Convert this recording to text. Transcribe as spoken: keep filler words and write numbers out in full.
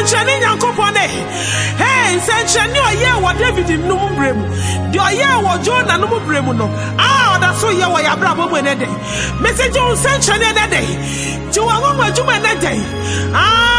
nsɛnkyerɛnne Nyankopɔn ne hey nsɛnkyerɛnne ɔyɛ wɔ David nnum brɛmu de ɔyɛ wɔ Jonah nnum brɛmu no ah ɔda so yɛ wɔ yabrabɔ mu ne de message nsɛnkyerɛnne ne de ti wɔ wɔn adwuma ne de ah